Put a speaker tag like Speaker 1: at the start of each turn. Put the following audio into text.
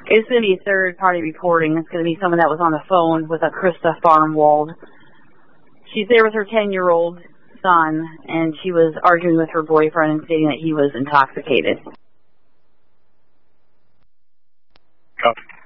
Speaker 1: It's going to be third-party reporting. It's going to be someone that was on the phone with a Krista Farnwald. She's there with her 10-year-old son, and she was arguing with her boyfriend and stating that he was intoxicated.
Speaker 2: Copy.